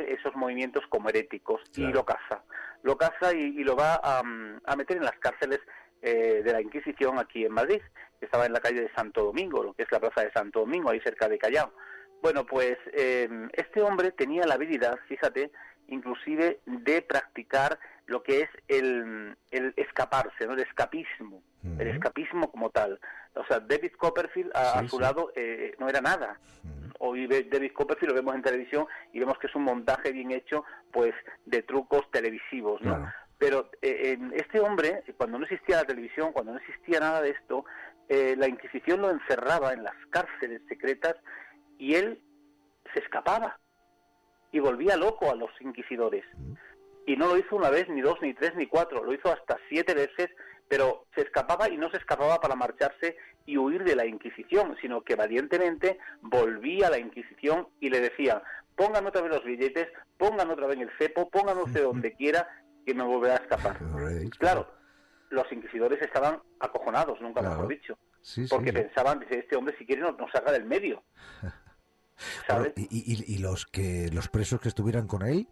ve esos movimientos como heréticos, claro. y lo caza y lo va a meter en las cárceles de la Inquisición aquí en Madrid, que estaba en la calle de Santo Domingo, lo que es la plaza de Santo Domingo, ahí cerca de Callao. Bueno, pues este hombre tenía la habilidad, fíjate, inclusive de practicar lo que es el escaparse, ¿no? El escapismo como tal. O sea, David Copperfield a su lado no era nada. Hoy David Copperfield lo vemos en televisión y vemos que es un montaje bien hecho, pues, de trucos televisivos, ¿no? Claro. Pero este hombre, cuando no existía la televisión, cuando no existía nada de esto, la Inquisición lo encerraba en las cárceles secretas y él se escapaba y volvía loco a los inquisidores. Y no lo hizo una vez, ni dos, ni tres, ni cuatro, lo hizo hasta 7 veces, pero se escapaba y no se escapaba para marcharse y huir de la Inquisición, sino que valientemente volvía a la Inquisición y le decía: pongan otra vez los billetes, pongan otra vez el cepo, pónganlo usted donde quiera, que me volverá a escapar. Claro, los inquisidores estaban acojonados, nunca mejor dicho, porque pensaban, dice, este hombre si quiere nos saca del medio. ¿Sabes? Bueno, y los presos que estuvieran con él,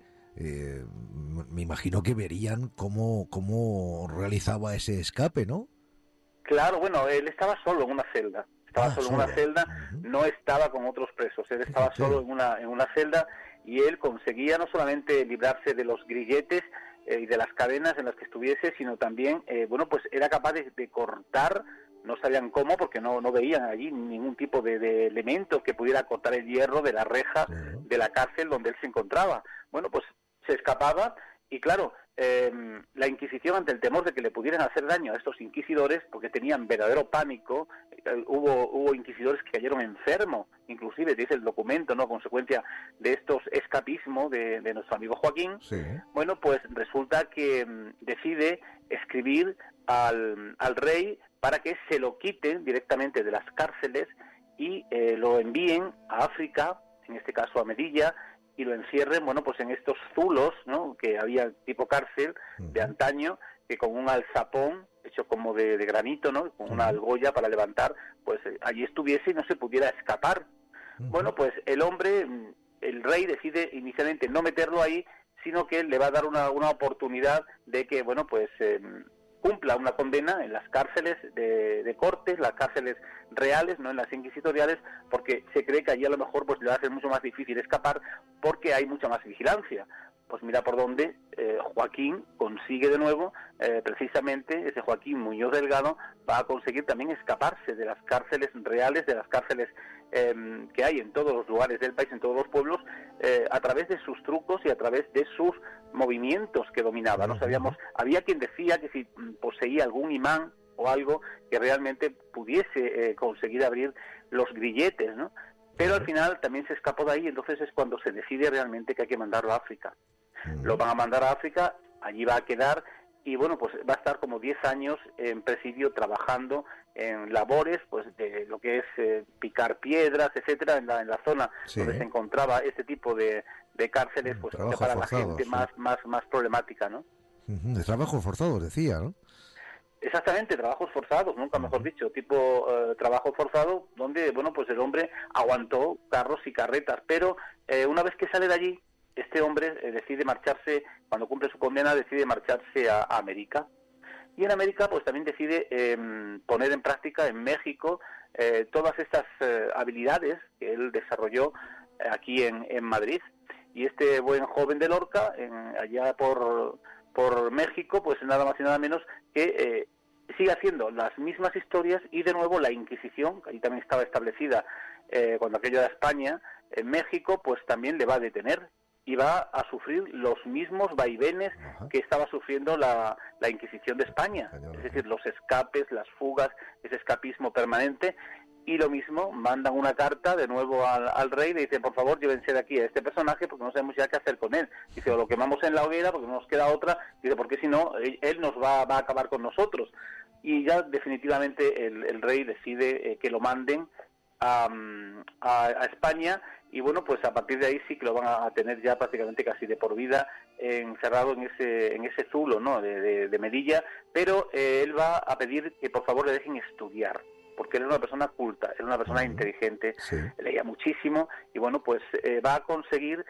me imagino que verían cómo realizaba ese escape, ¿no? Claro, bueno, él estaba solo en una celda. En una celda, no estaba con otros presos. Él estaba solo en una celda, y él conseguía no solamente librarse de los grilletes y de las cadenas en las que estuviese, sino también, bueno, pues era capaz de cortar. No sabían cómo, porque no veían allí ningún tipo de elemento que pudiera cortar el hierro de la reja de la cárcel donde él se encontraba. Bueno, pues se escapaba y, claro, la Inquisición, ante el temor de que le pudieran hacer daño a estos inquisidores, porque tenían verdadero pánico, hubo inquisidores que cayeron enfermos, inclusive, dice el documento, ¿no?, consecuencia de estos escapismos de nuestro amigo Joaquín. Bueno, pues resulta que decide escribir al rey para que se lo quiten directamente de las cárceles y lo envíen a África, en este caso a Melilla, y lo encierren, bueno, pues en estos zulos, ¿no?, que había tipo cárcel de antaño, que con un alzapón hecho como de granito, ¿no?, con una argolla para levantar, pues allí estuviese y no se pudiera escapar. Bueno, pues el rey decide inicialmente no meterlo ahí, sino que le va a dar una oportunidad de que, bueno, pues cumpla una condena en las cárceles de cortes, las cárceles reales, no en las inquisitoriales, porque se cree que allí a lo mejor pues le va a ser mucho más difícil escapar, porque hay mucha más vigilancia. Pues mira por dónde Joaquín consigue de nuevo, precisamente ese Joaquín Muñoz Delgado va a conseguir también escaparse de las cárceles reales, de las cárceles que hay en todos los lugares del país, en todos los pueblos, a través de sus trucos y a través de sus movimientos que dominaba. No sabíamos, había quien decía que si poseía algún imán o algo que realmente pudiese conseguir abrir los grilletes, ¿no? Pero al final también se escapó de ahí, entonces es cuando se decide realmente que hay que mandarlo a África. Lo van a mandar a África, allí va a quedar, y bueno, pues va a estar como 10 años en presidio trabajando en labores, pues de lo que es picar piedras, etcétera, en la zona donde se encontraba este tipo de cárceles, pues para la gente más problemática, ¿no? De trabajos forzados, decía, ¿no? Exactamente, trabajos forzados, nunca mejor dicho, tipo trabajo forzado, donde, bueno, pues el hombre aguantó carros y carretas, pero una vez que sale de allí, este hombre decide marcharse, cuando cumple su condena, decide marcharse a América. Y en América, pues también decide poner en práctica en México todas estas habilidades que él desarrolló aquí en Madrid. Y este buen joven de Lorca, allá por México, pues nada más y nada menos que sigue haciendo las mismas historias, y de nuevo la Inquisición, que allí también estaba establecida cuando aquello era España, en México, pues también le va a detener y va a sufrir los mismos vaivenes que estaba sufriendo la Inquisición de España, es decir, los escapes, las fugas, ese escapismo permanente. Y lo mismo, mandan una carta de nuevo al rey, le dicen, por favor, llévense de aquí a este personaje porque no sabemos ya qué hacer con él. Dice, o lo quemamos en la hoguera porque no nos queda otra, dice, porque si no, él nos va a acabar con nosotros. Y ya definitivamente el rey decide que lo manden a España, y bueno, pues a partir de ahí sí que lo van a tener ya prácticamente casi de por vida encerrado en ese zulo, ¿no?, de Melilla, pero él va a pedir que por favor le dejen estudiar, porque él era una persona culta, era una persona inteligente, leía muchísimo y bueno, pues va a conseguir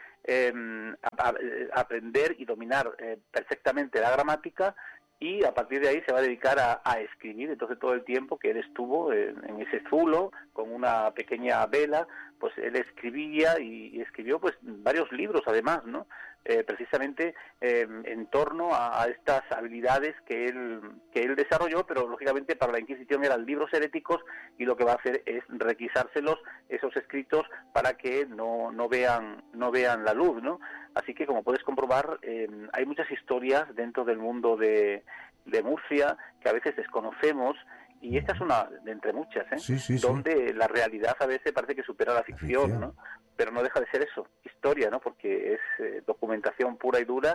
aprender y dominar perfectamente la gramática, y a partir de ahí se va a dedicar a escribir. Entonces todo el tiempo que él estuvo en ese zulo con una pequeña vela, pues él escribía y escribió pues varios libros además, ¿no? Precisamente en torno a estas habilidades que él desarrolló, pero lógicamente para la Inquisición eran libros heréticos, y lo que va a hacer es requisárselos, esos escritos, para que no vean la luz, ¿no? Así que, como puedes comprobar, hay muchas historias dentro del mundo de Murcia que a veces desconocemos, y esta es una de entre muchas, donde la realidad a veces parece que supera la ficción, ¿no? Pero no deja de ser eso, historia, ¿no? Porque es documentación pura y dura,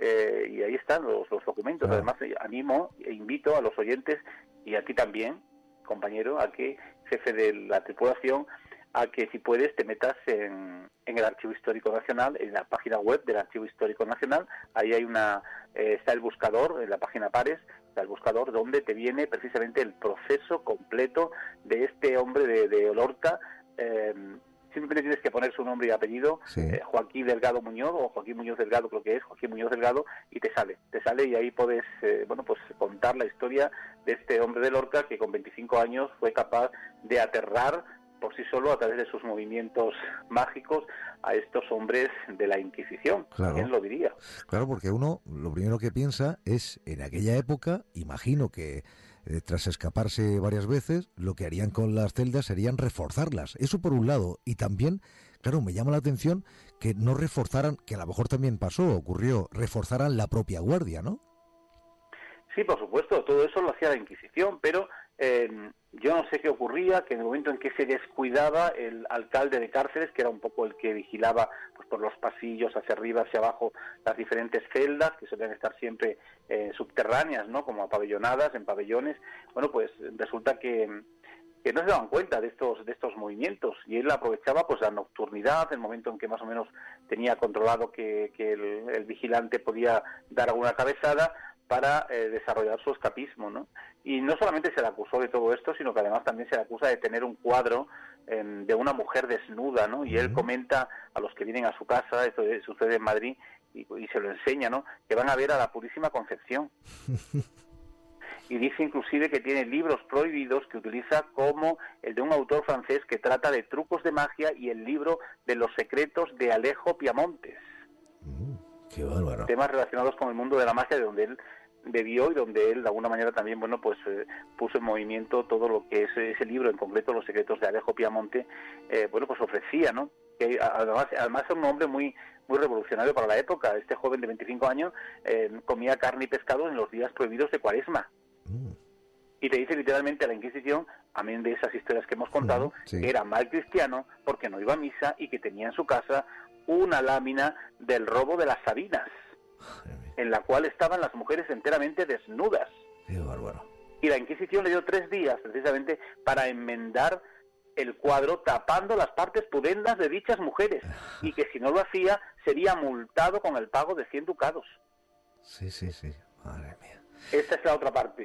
y ahí están los documentos. Claro. Además, animo e invito a los oyentes, y a ti también, compañero, a que, jefe de la tripulación, a que si puedes te metas en el Archivo Histórico Nacional, en la página web del Archivo Histórico Nacional. Ahí hay está el buscador, en la página Pares, está el buscador donde te viene precisamente el proceso completo de este hombre de Lorca. Simplemente tienes que poner su nombre y apellido, Joaquín Delgado Muñoz, o Joaquín Muñoz Delgado, creo que es, Joaquín Muñoz Delgado, y te sale, y ahí puedes, pues contar la historia de este hombre de Lorca que con 25 años fue capaz de aterrar por sí solo, a través de sus movimientos mágicos, a estos hombres de la Inquisición. Claro. ¿Quién lo diría? Claro, porque uno lo primero que piensa es, en aquella época, imagino que tras escaparse varias veces, lo que harían con las celdas serían reforzarlas. Eso por un lado. Y también, claro, me llama la atención que no reforzaran, que a lo mejor también ocurrió, reforzaran la propia guardia, ¿no? Sí, por supuesto, todo eso lo hacía la Inquisición, pero yo no sé qué ocurría, que en el momento en que se descuidaba el alcalde de Cárceres, que era un poco el que vigilaba pues por los pasillos, hacia arriba, hacia abajo, las diferentes celdas, que solían estar siempre subterráneas, ¿no? Como apabellonadas, en pabellones. Bueno, pues resulta que no se daban cuenta de estos movimientos, y él aprovechaba pues la nocturnidad, el momento en que más o menos tenía controlado que el vigilante podía dar alguna cabezada, para desarrollar su escapismo, ¿no? Y no solamente se le acusó de todo esto, sino que además también se le acusa de tener un cuadro de una mujer desnuda, ¿no? Y él comenta a los que vienen a su casa, esto sucede en Madrid, y se lo enseña, ¿no? Que van a ver a la Purísima Concepción. Y dice inclusive que tiene libros prohibidos que utiliza, como el de un autor francés que trata de trucos de magia, y el libro de los secretos de Alejo Piamontes. Qué bárbaro. Temas relacionados con el mundo de la magia, de donde él bebió y donde él de alguna manera también, bueno, pues puso en movimiento todo lo que es ese libro, en concreto Los secretos de Alejo Piamonte, bueno, pues ofrecía, ¿no? Que además era un hombre muy revolucionario para la época. Este joven de 25 años comía carne y pescado en los días prohibidos de Cuaresma. Y te dice literalmente a la Inquisición, amén de esas historias que hemos contado, que era mal cristiano porque no iba a misa, y que tenía en su casa una lámina del robo de las Sabinas, en la cual estaban las mujeres enteramente desnudas. Qué bárbaro. Y la Inquisición le dio 3 días precisamente para enmendar el cuadro, tapando las partes pudendas de dichas mujeres, y que si no lo hacía sería multado con el pago de 100 ducados. Sí, madre mía. Esta es la otra parte,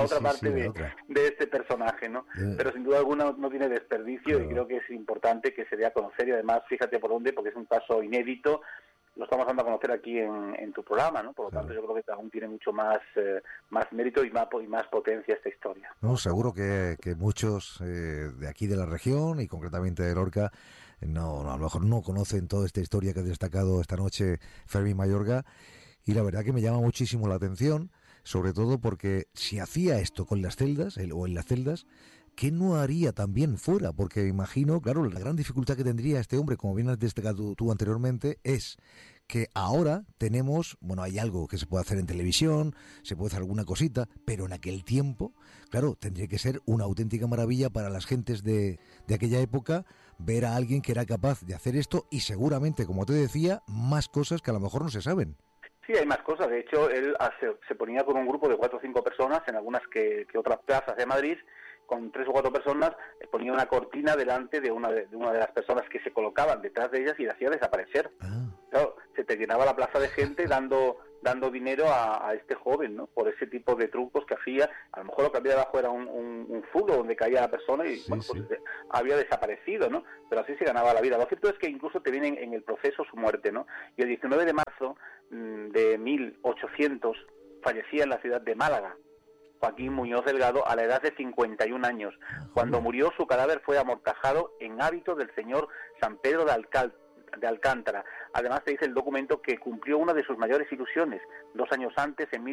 de este personaje, ¿no? Pero sin duda alguna no tiene desperdicio, y creo que es importante que se dé a conocer, y además fíjate por dónde, porque es un caso inédito, lo estamos dando a conocer aquí en tu programa, ¿no? Por lo tanto, yo creo que aún tiene mucho más mérito y más potencia esta historia. No, seguro que muchos de aquí de la región, y concretamente de Lorca, a lo mejor no conocen toda esta historia que ha destacado esta noche Fermín Mayorga, y la verdad que me llama muchísimo la atención, sobre todo porque si hacía esto con las celdas, o en las celdas, ¿qué no haría también fuera? Porque imagino, claro, la gran dificultad que tendría este hombre, como bien has destacado tú anteriormente, es que ahora tenemos, bueno, hay algo que se puede hacer en televisión, se puede hacer alguna cosita, pero en aquel tiempo, claro, tendría que ser una auténtica maravilla para las gentes de aquella época ver a alguien que era capaz de hacer esto, y seguramente, como te decía, más cosas que a lo mejor no se saben. Sí, hay más cosas. De hecho, él se ponía con un grupo de 4 o 5 personas en algunas que otras plazas de Madrid, con 3 o 4 personas, ponía una cortina delante de una de las personas que se colocaban detrás de ellas, y la hacía desaparecer. Claro, se te llenaba la plaza de gente dando dando dinero a este joven, ¿no? Por ese tipo de trucos que hacía. A lo mejor lo que había debajo era un zulo donde caía la persona y Sí, bueno, sí. pues había desaparecido, ¿no? Pero así se ganaba la vida. Lo cierto es que incluso te viene en el proceso su muerte, ¿no? Y el 19 de marzo de 1800 fallecía en la ciudad de Málaga Joaquín Muñoz Delgado a la edad de 51 años. Cuando murió, su cadáver fue amortajado en hábito del señor San Pedro de Alcántara. Además, te dice el documento que cumplió una de sus mayores ilusiones 2 años antes, en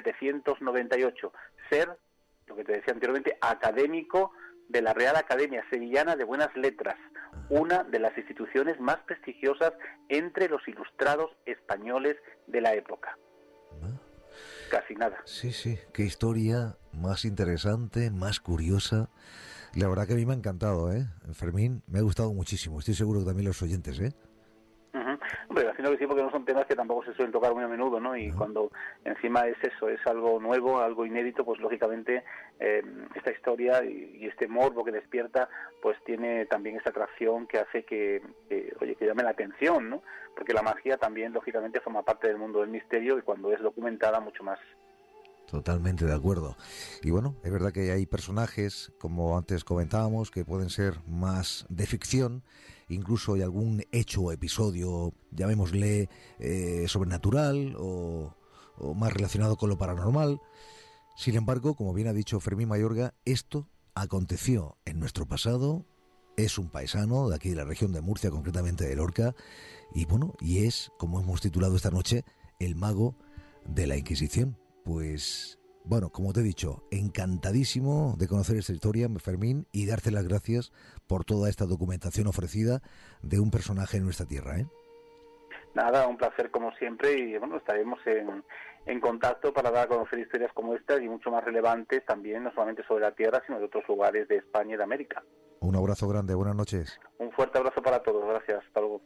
1798, ser, lo que te decía anteriormente, académico de la Real Academia Sevillana de Buenas Letras, una de las instituciones más prestigiosas entre los ilustrados españoles de la época. Casi nada. Sí, sí, qué historia más interesante, más curiosa. La verdad que a mí me ha encantado, Fermín, me ha gustado muchísimo. Estoy seguro que también los oyentes, Hombre, imagino que sí, porque no son temas que tampoco se suelen tocar muy a menudo, ¿no? Y cuando encima es eso, es algo nuevo, algo inédito, pues lógicamente esta historia y este morbo que despierta, pues tiene también esa atracción que hace que llame la atención, ¿no? Porque la magia también, lógicamente, forma parte del mundo del misterio y cuando es documentada, mucho más. Totalmente de acuerdo. Y bueno, es verdad que hay personajes, como antes comentábamos, que pueden ser más de ficción. Incluso hay algún hecho o episodio, llamémosle sobrenatural o más relacionado con lo paranormal. Sin embargo, como bien ha dicho Fermín Mayorga, esto aconteció en nuestro pasado. Es un paisano de aquí de la región de Murcia, concretamente de Lorca. Y bueno, y es, como hemos titulado esta noche, el mago de la Inquisición. Pues, bueno, como te he dicho, encantadísimo de conocer esta historia, Fermín, y darte las gracias por toda esta documentación ofrecida de un personaje en nuestra tierra, Nada, un placer como siempre y bueno, estaremos en contacto para dar a conocer historias como estas y mucho más relevantes también, no solamente sobre la tierra, sino de otros lugares de España y de América. Un abrazo grande, buenas noches. Un fuerte abrazo para todos, gracias, hasta luego.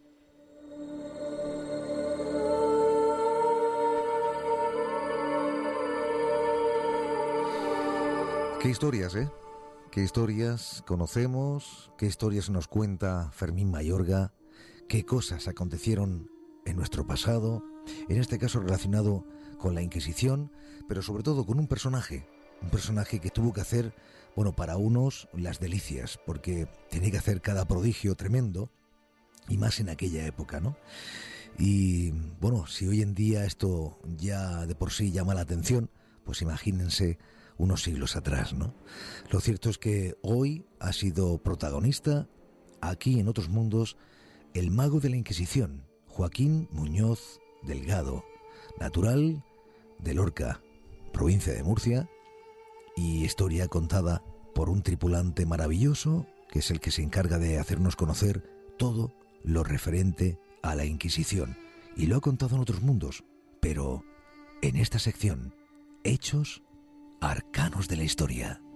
Qué historias, Qué historias conocemos, qué historias nos cuenta Fermín Mayorga, qué cosas acontecieron en nuestro pasado, en este caso relacionado con la Inquisición, pero sobre todo con un personaje que tuvo que hacer, bueno, para unos las delicias, porque tenía que hacer cada prodigio tremendo, y más en aquella época, ¿no? Y bueno, si hoy en día esto ya de por sí llama la atención, pues imagínense unos siglos atrás, ¿no? Lo cierto es que hoy ha sido protagonista, aquí en Otros Mundos, el mago de la Inquisición, Joaquín Muñoz Delgado, natural de Lorca, provincia de Murcia, y historia contada por un tripulante maravilloso, que es el que se encarga de hacernos conocer todo lo referente a la Inquisición. Y lo ha contado en Otros Mundos, pero en esta sección, Hechos Arcanos de la Historia.